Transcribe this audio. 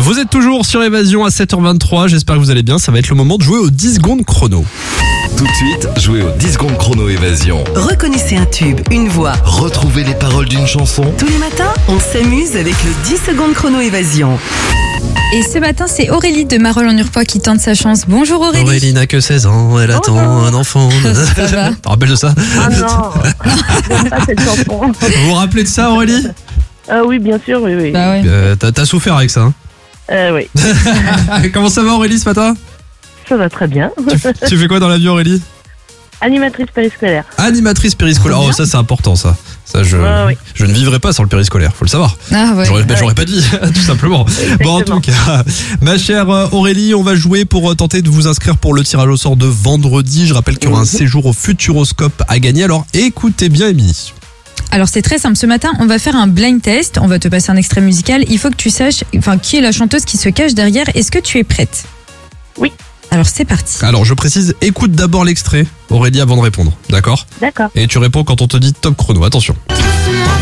Vous êtes toujours sur Évasion à 7h23, j'espère que vous allez bien, ça va être le moment de jouer aux 10 secondes chrono. Tout de suite, jouez aux 10 secondes chrono Évasion. Reconnaissez un tube, une voix. Retrouvez les paroles d'une chanson. Tous les matins, on s'amuse avec le 10 secondes chrono Évasion. Et ce matin, c'est Aurélie de Marolles en Urpois qui tente sa chance. Bonjour Aurélie. Aurélie n'a que 16 ans, elle attend un enfant. Ça va. Tu te rappelles de ça? Ah non, j'aime pas cette chanson. Vous vous rappelez de ça, Aurélie? Ah oui, bien sûr, oui. Bah ouais. T'as souffert avec ça, hein? Oui, Comment ça va, Aurélie, ce matin? ça va très bien. Tu fais quoi dans la vie, Aurélie? Animatrice périscolaire. Animatrice périscolaire. Oh, ça c'est important, ça. Je ne vivrai pas sans le périscolaire, faut le savoir. Ah ouais. J'aurais pas de vie, tout simplement. Bon, en tout cas, ma chère Aurélie, on va jouer pour tenter de vous inscrire pour le tirage au sort de vendredi. Je rappelle qu'il y aura un séjour au Futuroscope à gagner. Alors écoutez bien, Émilie. Alors c'est très simple, ce matin on va faire un blind test, on va te passer un extrait musical, il faut que tu saches qui est la chanteuse qui se cache derrière, est-ce que tu es prête? Oui. Alors c'est parti. Alors je précise, écoute d'abord l'extrait, Aurélie, avant de répondre, d'accord? D'accord. Et tu réponds quand on te dit top chrono, attention.